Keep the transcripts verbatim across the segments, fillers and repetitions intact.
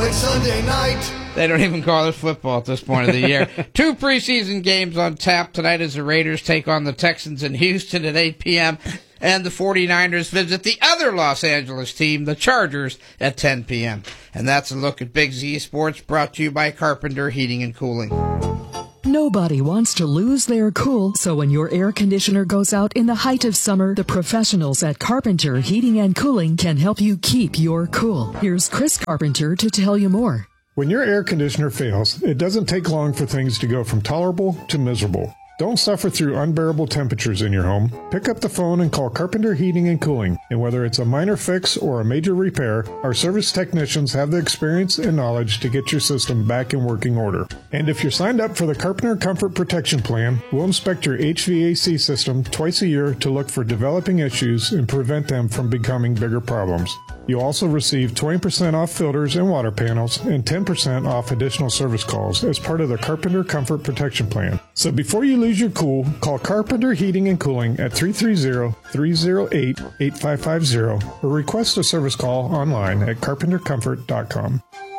like Sunday night. They don't even call it football at this point of the year. Two preseason games on tap tonight as the Raiders take on the Texans in Houston at eight p.m. and the 49ers visit the other Los Angeles team, the Chargers, at ten p.m. And that's a look at Big Z Sports, brought to you by Carpenter Heating and Cooling. Nobody wants to lose their cool, so when your air conditioner goes out in the height of summer, the professionals at Carpenter Heating and Cooling can help you keep your cool. Here's Chris Carpenter to tell you more. When your air conditioner fails, it doesn't take long for things to go from tolerable to miserable. Don't suffer through unbearable temperatures in your home. Pick up the phone and call Carpenter Heating and Cooling. And whether it's a minor fix or a major repair, our service technicians have the experience and knowledge to get your system back in working order. And if you're signed up for the Carpenter Comfort Protection Plan, we'll inspect your H V A C system twice a year to look for developing issues and prevent them from becoming bigger problems. You'll also receive twenty percent off filters and water panels and ten percent off additional service calls as part of the Carpenter Comfort Protection Plan. So before you lose your cool, call Carpenter Heating and Cooling at three three zero, three zero eight, eight five five zero or request a service call online at carpenter comfort dot com.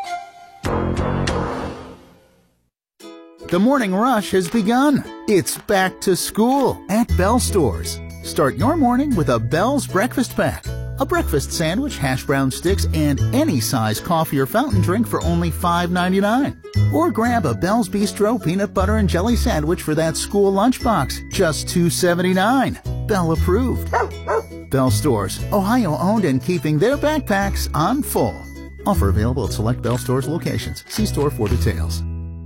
The morning rush has begun. It's back to school at Bell Stores. Start your morning with a Bell's Breakfast Pack. A breakfast sandwich, hash brown sticks, and any size coffee or fountain drink for only five ninety-nine. Or grab a Bell's Bistro peanut butter and jelly sandwich for that school lunchbox, just two seventy-nine. Bell approved. Bell Stores, Ohio owned and keeping their backpacks on full. Offer available at select Bell Stores locations. See store for details.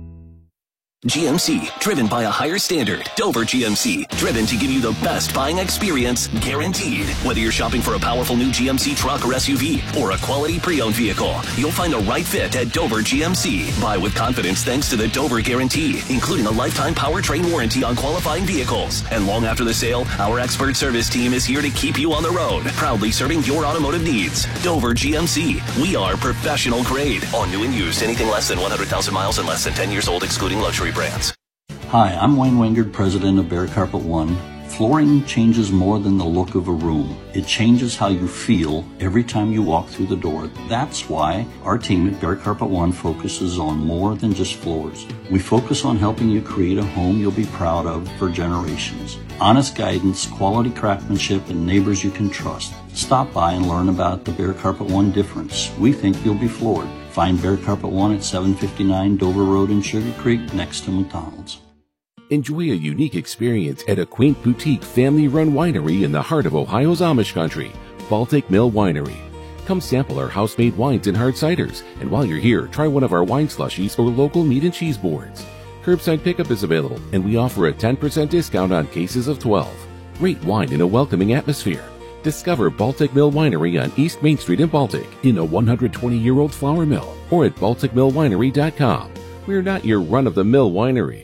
G M C, driven by a higher standard. Dover G M C, driven to give you the best buying experience, guaranteed. Whether you're shopping for a powerful new G M C truck or S U V, or a quality pre-owned vehicle, you'll find the right fit at Dover G M C. Buy with confidence thanks to the Dover Guarantee, including a lifetime powertrain warranty on qualifying vehicles. And long after the sale, our expert service team is here to keep you on the road, proudly serving your automotive needs. Dover G M C, we are professional grade. On new and used, anything less than one hundred thousand miles and less than ten years old, excluding luxury brands. Hi, I'm Wayne Wingard, president of Bear Carpet One. Flooring changes more than the look of a room. It changes how you feel every time you walk through the door. That's why our team at Bear Carpet One focuses on more than just floors. We focus on helping you create a home you'll be proud of for generations. Honest guidance, quality craftsmanship, and neighbors you can trust. Stop by and learn about the Bear Carpet One difference. We think you'll be floored. Find Bear Carpet One at seven fifty-nine Dover Road in Sugar Creek, next to McDonald's. Enjoy a unique experience at a quaint boutique family-run winery in the heart of Ohio's Amish country, Baltic Mill Winery. Come sample our house-made wines and hard ciders, and while you're here, try one of our wine slushies or local meat and cheese boards. Curbside pickup is available, and we offer a ten percent discount on cases of twelve. Great wine in a welcoming atmosphere. Discover Baltic Mill Winery on East Main Street in Baltic, in a one hundred twenty-year-old flour mill, or at baltic mill winery dot com. We're not your run-of-the-mill winery.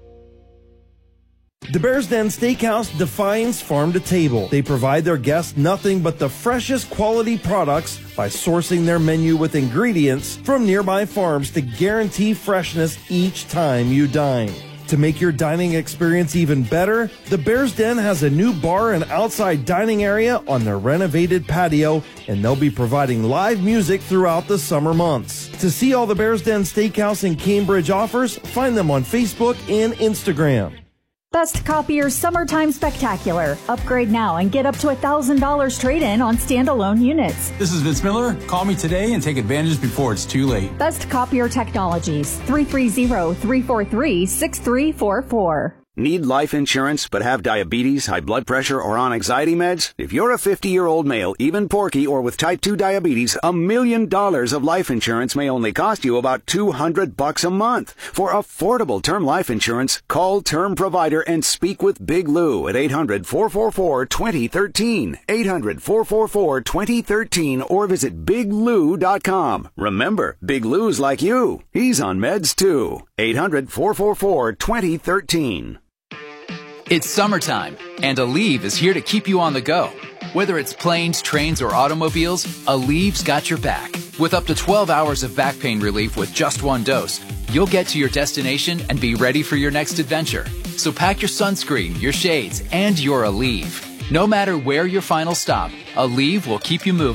The Bear's Den Steakhouse defines farm to table. They provide their guests nothing but the freshest quality products by sourcing their menu with ingredients from nearby farms to guarantee freshness each time you dine. To make your dining experience even better, the Bear's Den has a new bar and outside dining area on their renovated patio, and they'll be providing live music throughout the summer months. To see all the Bear's Den Steakhouse in Cambridge offers, find them on Facebook and Instagram. Best Copier Summertime Spectacular. Upgrade now and get up to one thousand dollars trade-in on standalone units. This is Vince Miller. Call me today and take advantage before it's too late. Best Copier Technologies. three three zero, three four three, six three four four. Need life insurance but have diabetes, high blood pressure, or on anxiety meds? If you're a fifty-year-old male, even porky, or with type two diabetes, a million dollars of life insurance may only cost you about two hundred bucks a month. For affordable term life insurance, call Term Provider and speak with Big Lou at eight hundred, four four four, two zero one three, eight hundred, four four four, two zero one three, or visit big lou dot com. Remember, Big Lou's like you. He's on meds too. eight hundred, four four four, two zero one three. It's summertime, and Aleve is here to keep you on the go. Whether it's planes, trains, or automobiles, Aleve's got your back. With up to twelve hours of back pain relief with just one dose, you'll get to your destination and be ready for your next adventure. So pack your sunscreen, your shades, and your Aleve. No matter where your final stop, Aleve will keep you moving.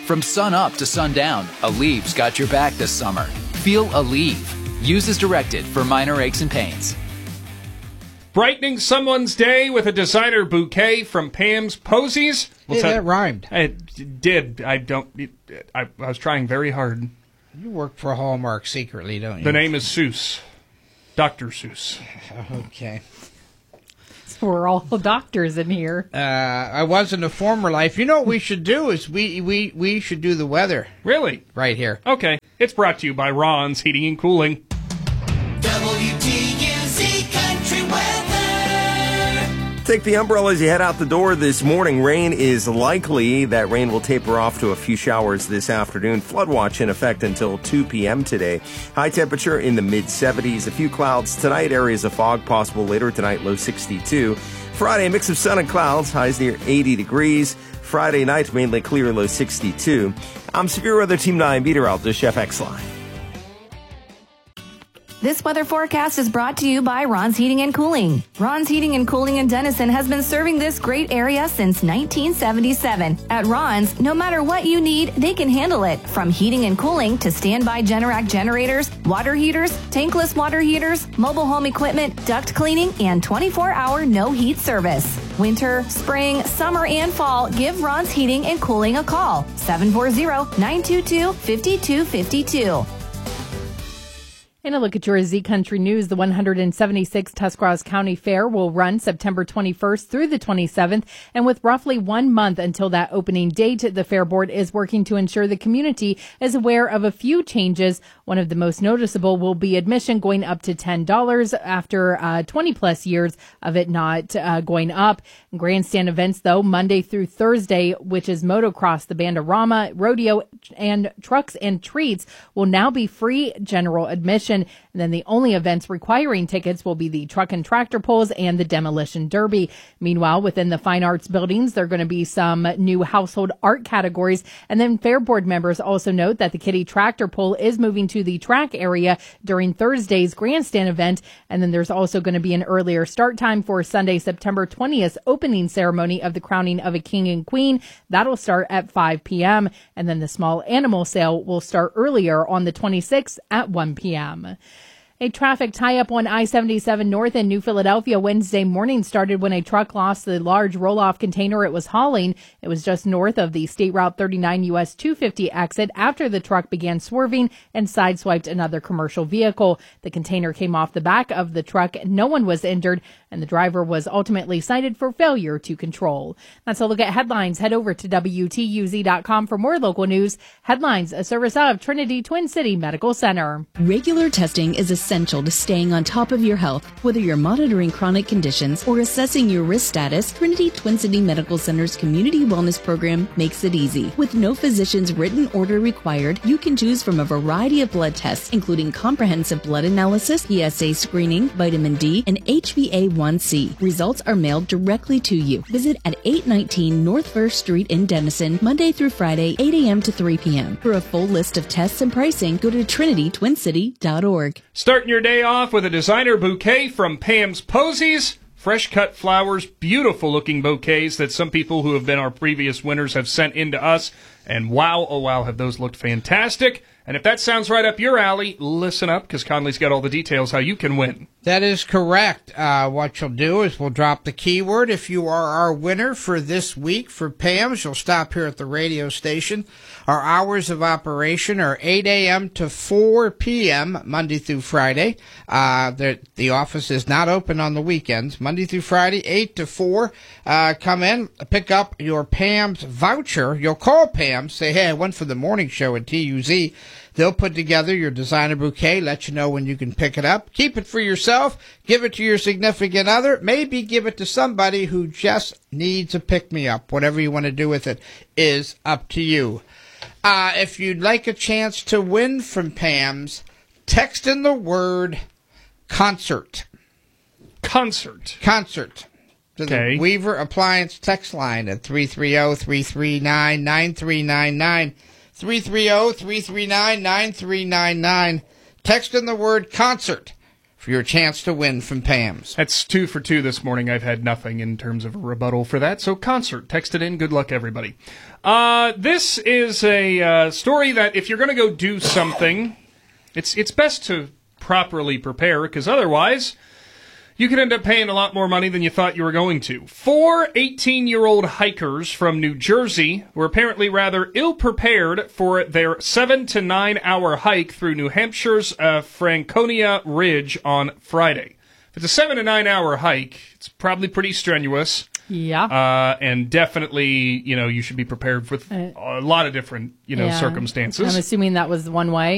From sun up to sundown, Aleve got your back this summer. Feel Aleve. Use as directed for minor aches and pains. Brightening someone's day with a designer bouquet from Pam's Posies. Hey, that, that rhymed. It did. I don't. It, I, I was trying very hard. You work for Hallmark secretly, don't you? The name is Seuss. Doctor Seuss. Okay. So we're all doctors in here. Uh, I was in a former life. You know what we should do is we, we, we should do the weather. Really? Right here. Okay. It's brought to you by Ron's Heating and Cooling. W T U Z Country Weather. Take the umbrella as you head out the door this morning. Rain is likely. That rain will taper off to a few showers this afternoon. Flood watch in effect until two p.m. today. High temperature in the mid seventies. A few clouds tonight. Areas of fog possible later tonight. Low sixty-two. Friday, mix of sun and clouds. Highs near eighty degrees. Friday night, mainly clear. Low sixty-two. I'm Severe Weather Team nine meteorologist Chef X-Line. This weather forecast is brought to you by Ron's Heating and Cooling. Ron's Heating and Cooling in Denison has been serving this great area since nineteen seventy-seven. At Ron's, no matter what you need, they can handle it. From heating and cooling to standby Generac generators, water heaters, tankless water heaters, mobile home equipment, duct cleaning, and twenty-four hour no heat service. Winter, spring, summer, and fall, give Ron's Heating and Cooling a call. seven four zero, nine two two, five two five two. And a look at your Z Country News. The one hundred seventy-sixth Tuscarawas County Fair will run September twenty-first through the twenty-seventh. And with roughly one month until that opening date, the Fair Board is working to ensure the community is aware of a few changes. One of the most noticeable will be admission going up to ten dollars after uh, twenty plus years of it not uh, going up. Grandstand events, though, Monday through Thursday, which is motocross, the Bandorama, rodeo, and trucks and treats, will now be free general admission. And then the only events requiring tickets will be the truck and tractor pulls and the demolition derby. Meanwhile, within the fine arts buildings, there are going to be some new household art categories. And then Fair Board members also note that the Kitty Tractor Pull is moving to the track area during Thursday's grandstand event. And then there's also going to be an earlier start time for Sunday, September twentieth, opening ceremony of the crowning of a king and queen. That'll start at five p.m. And then the small animal sale will start earlier on the twenty-sixth at one p.m. A traffic tie-up on I seventy-seven North in New Philadelphia Wednesday morning started when a truck lost the large roll-off container it was hauling. It was just north of the State Route thirty-nine U S two fifty exit after the truck began swerving and sideswiped another commercial vehicle. The container came off the back of the truck. No one was injured, and the driver was ultimately cited for failure to control. That's a look at headlines. Head over to W T U Z dot com for more local news. Headlines, a service of Trinity Twin City Medical Center. Regular testing is essential to staying on top of your health. Whether you're monitoring chronic conditions or assessing your risk status, Trinity Twin City Medical Center's Community Wellness Program makes it easy. With no physician's written order required, you can choose from a variety of blood tests, including comprehensive blood analysis, P S A screening, vitamin D, and H b A one c. Results are mailed directly to you. Visit at eight nineteen North First Street in Denison, Monday through Friday, eight a.m. to three p.m. For a full list of tests and pricing, go to trinity twin city dot org. Starting your day off with a designer bouquet from Pam's Posies. Fresh cut flowers, beautiful looking bouquets that some people who have been our previous winners have sent in to us. And wow, oh wow, have those looked fantastic. And if that sounds right up your alley, listen up, because Conley's got all the details how you can win. That is correct. Uh, what you'll do is we'll drop the keyword. If you are our winner for this week for Pam's, you'll stop here at the radio station. Our hours of operation are eight a.m. to four p.m. Monday through Friday. Uh, the, the office is not open on the weekends. Monday through Friday, eight to four. Uh, come in, pick up your Pam's voucher. You'll call Pam, say, hey, I went for the morning show at T U Z. They'll put together your designer bouquet, let you know when you can pick it up. Keep it for yourself. Give it to your significant other. Maybe give it to somebody who just needs a pick-me-up. Whatever you want to do with it is up to you. Uh, if you'd like a chance to win from Pam's, text in the word concert. Concert. Concert. To okay. the Weaver Appliance text line at three three zero, three three nine, nine three nine nine. three three zero, three three nine, nine three nine nine. Text in the word concert for your chance to win from Pam's. That's two for two this morning. I've had nothing in terms of a rebuttal for that. So concert, text it in. Good luck, everybody. Uh, this is a uh, story that if you're going to go do something, it's it's best to properly prepare, because otherwise you could end up paying a lot more money than you thought you were going to. Four eighteen-year-old hikers from New Jersey were apparently rather ill-prepared for their seven to nine hour hike through New Hampshire's uh, Franconia Ridge on Friday. If it's a seven to nine hour hike, it's probably pretty strenuous. Yeah. Uh, and definitely, you know, you should be prepared for th- a lot of different, you know, Yeah. circumstances. I'm assuming that was one way.